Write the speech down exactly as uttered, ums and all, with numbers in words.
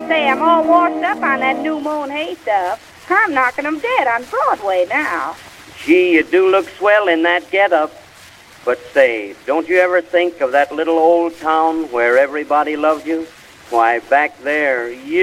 Say, I'm all washed up on that New Moon hay stuff. I'm knocking 'em dead on Broadway now. Gee, you do look swell in that get-up. But say, don't you ever think of that little old town where everybody loves you? Why, back there, you...